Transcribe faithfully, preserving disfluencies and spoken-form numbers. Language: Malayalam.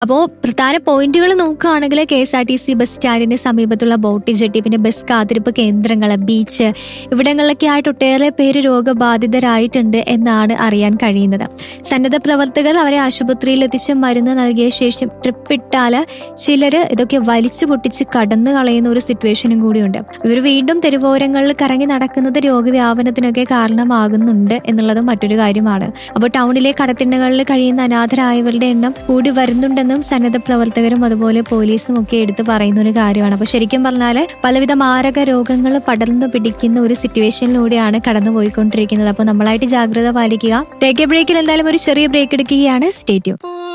അപ്പോൾ പ്രധാന പോയിന്റുകൾ നോക്കുകയാണെങ്കിൽ K S R T C bus സ്റ്റാൻഡിന് സമീപത്തുള്ള ബോട്ട് ജെട്ടി, പിന്നെ ബസ് കാത്തിരിപ്പ് കേന്ദ്രങ്ങൾ, ബീച്ച് ഇവിടങ്ങളിലൊക്കെ ആയിട്ട് ഒട്ടേറെ പേര് രോഗബാധിതരായിട്ടുണ്ട് എന്നാണ് അറിയാൻ കഴിയുന്നത്. സന്നദ്ധ പ്രവർത്തകർ അവരെ ആശുപത്രിയിൽ എത്തിച്ച് മരുന്ന് നൽകിയ ശേഷം ട്രിപ്പ് ഇട്ടാൽ ചിലർ ഇതൊക്കെ വലിച്ചു പൊട്ടിച്ച് കടന്നു കളയുന്ന ഒരു സിറ്റുവേഷനും കൂടിയുണ്ട്. ഇവർ വീണ്ടും തെരുവോരങ്ങളിൽ കറങ്ങി നടക്കുന്നത് രോഗവ്യാപനത്തിനൊക്കെ കാരണമാകുന്നുണ്ട് എന്നുള്ളതും മറ്റൊരു കാര്യമാണ്. അപ്പോൾ ടൗണിലെ കടത്തിണ്ണകളിൽ കഴിയുന്ന അനാഥരായവരുടെ എണ്ണം കൂടി വരുന്നുണ്ടെന്നും സന്നദ്ധ പ്രവർത്തകരും അതുപോലെ പോലീസും ഒക്കെ എടുത്തു പറയുന്ന ഒരു കാര്യമാണ്. അപ്പൊ ശരിക്കും പറഞ്ഞാല് പലവിധ മാരക രോഗങ്ങൾ പടർന്നു പിടിക്കുന്ന ഒരു സിറ്റുവേഷനിലൂടെയാണ് കടന്നുപോയിക്കൊണ്ടിരിക്കുന്നത്. അപ്പൊ നമ്മളായിട്ട് ജാഗ്രത പാലിക്കുക. ടേക്ക് എ ബ്രേക്കിൽ എന്തായാലും ഒരു ചെറിയ ബ്രേക്ക് എടുക്കുകയാണ്. Stay tune.